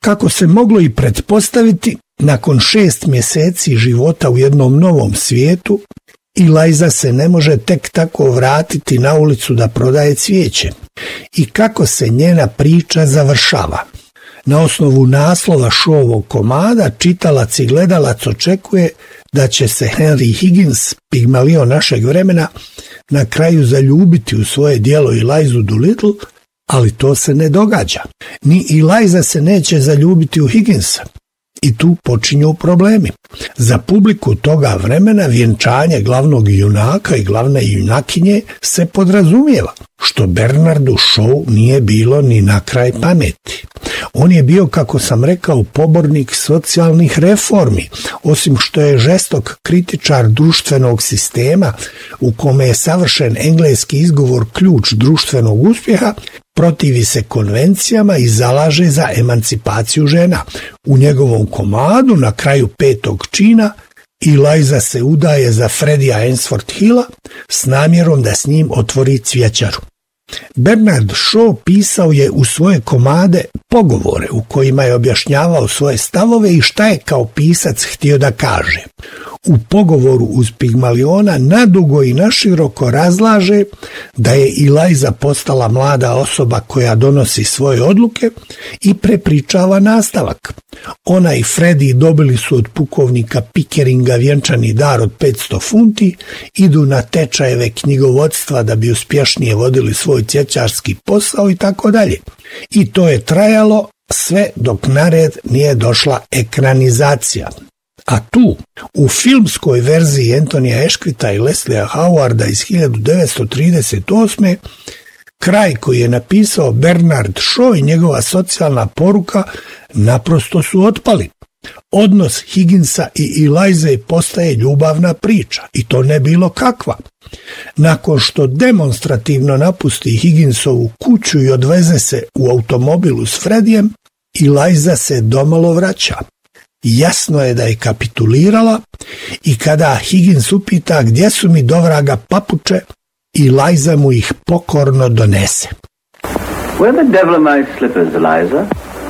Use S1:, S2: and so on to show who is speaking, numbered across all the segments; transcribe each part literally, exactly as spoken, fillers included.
S1: Kako se moglo i pretpostaviti, nakon šest mjeseci života u jednom novom svijetu, Eliza se ne može tek tako vratiti na ulicu da prodaje cvijeće. I kako se njena priča završava? Na osnovu naslova šovog komada čitalac i gledalac očekuje da će se Henry Higgins, Pigmalion našeg vremena, na kraju zaljubiti u svoje djelo Elizu Doolittle, ali to se ne događa. Ni Eliza se neće zaljubiti u Higginsa. I tu počinju problemi. Za publiku toga vremena vjenčanje glavnog junaka i glavne junakinje se podrazumijeva, što Bernardu Shaw nije bilo ni na kraj pameti. On je bio, kako sam rekao, pobornik socijalnih reformi, osim što je žestok kritičar društvenog sistema u kome je savršen engleski izgovor ključ društvenog uspjeha, protivi se konvencijama i zalaže za emancipaciju žena. U njegovom komadu na kraju petog čina Eliza se udaje za Freddya Ainsworth Hilla s namjerom da s njim otvori cvjećaru. Bernard Shaw pisao je u svoje komade pogovore u kojima je objašnjavao svoje stavove i šta je kao pisac htio da kaže. U pogovoru uz Pigmaliona nadugo i naširoko razlaže da je Eliza postala mlada osoba koja donosi svoje odluke i prepričava nastavak. Ona i Freddy dobili su od pukovnika Pickeringa vjenčani dar od petsto funti, idu na tečajeve knjigovodstva da bi uspješnije vodili svoj cvjećarski posao i tako dalje. I to je trajalo sve dok na red nije došla ekranizacija. A tu, u filmskoj verziji Anthonyja Ashcrita i Lesliea Howarda iz hiljadu devetsto trideset osme. kraj koji je napisao Bernard Shaw i njegova socijalna poruka naprosto su otpali. Odnos Higginsa i Elize postaje ljubavna priča, i to ne bilo kakva. Nakon što demonstrativno napusti Higginsovu kuću i odveze se u automobilu s Freddyjem, Eliza se domalo vraća. Jasno je da je kapitulirala i kada Higgins upita gdje su mi dovraga papuče, Eliza mu ih pokorno donese.
S2: Where the devil are my slippers, Eliza?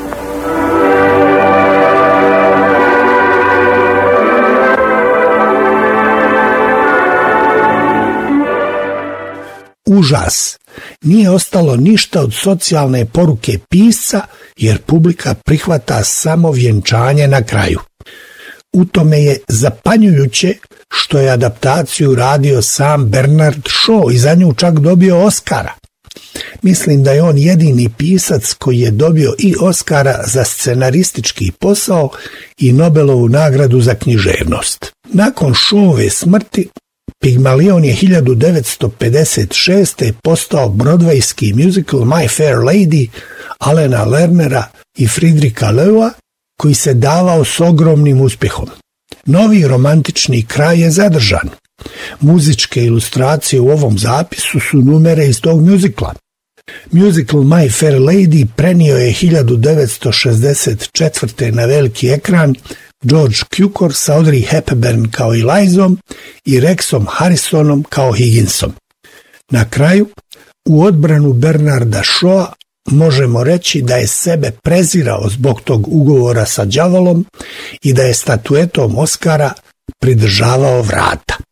S1: Užas. Nije ostalo ništa od socijalne poruke pisca, jer publika prihvata samo vjenčanje na kraju. U tome je zapanjujuće što je adaptaciju radio sam Bernard Shaw i za nju čak dobio Oscara. Mislim da je on jedini pisac koji je dobio i Oscara za scenaristički posao i Nobelovu nagradu za književnost. Nakon Shawove smrti, Pigmalion je hiljadu devetsto pedeset šeste. postao brodvejski musical My Fair Lady Alena Lernera i Friedricha Loewa, koji se davao s ogromnim uspjehom. Novi romantični kraj je zadržan. Muzičke ilustracije u ovom zapisu su numere iz tog muzikla. Musical My Fair Lady prenio je hiljadu devetsto šezdeset četvrte. na veliki ekran George Cukor sa Audrey Hepburn kao Elizom i Rexom Harrisonom kao Higginsom. Na kraju, u odbranu Bernarda Shawa možemo reći da je sebe prezirao zbog tog ugovora sa đavolom i da je statuetom Oscara pridržavao vrata.